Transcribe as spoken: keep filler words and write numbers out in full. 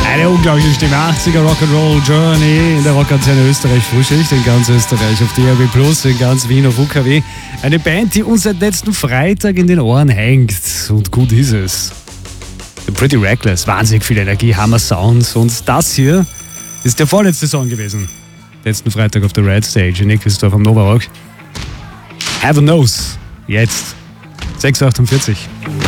Eine unglaubliche Stimme, achtziger Rock'n'Roll Journey in der Rockantenne Österreich Frühschicht in ganz Österreich auf D A B Plus, in ganz Wien auf U K W. Eine Band, die uns seit letzten Freitag in den Ohren hängt und gut ist es. Pretty Reckless, wahnsinnig viel Energie, Hammer Sounds und das hier ist der vorletzte Song gewesen. Letzten Freitag auf der Red Stage in Nickelsdorf am Nova Rock. Heaven Knows, jetzt sechs Uhr achtundvierzig.